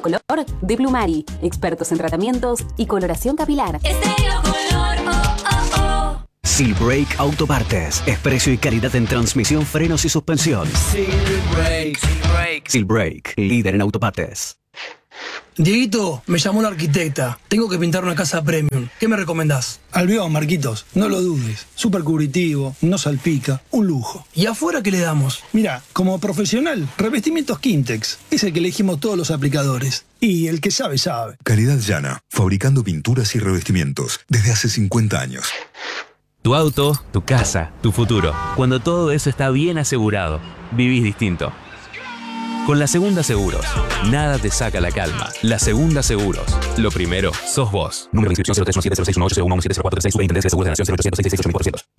color de Plumari, expertos en tratamientos y coloración capilar. Estéreo color, oh, oh, oh. Silbrake Autopartes. Es precio y calidad en transmisión, frenos y suspensión. Silbrake, líder en autopartes. Dieguito, me llamó la arquitecta. Tengo que pintar una casa premium. ¿Qué me recomendás? Albión, Marquitos, no lo dudes. Súper cubritivo, no salpica, un lujo. ¿Y afuera qué le damos? Mira, como profesional, revestimientos Quintex. Es el que elegimos todos los aplicadores. Y el que sabe, sabe. Calidad Llana, fabricando pinturas y revestimientos desde hace 50 años. Tu auto, tu casa, tu futuro. Cuando todo eso está bien asegurado, vivís distinto. Con La Segunda Seguros, nada te saca la calma. La Segunda Seguros, lo primero sos vos. Número de inscripción 0317061801170436 Superintendencia de Seguros de la Nación 0800 668 1000%.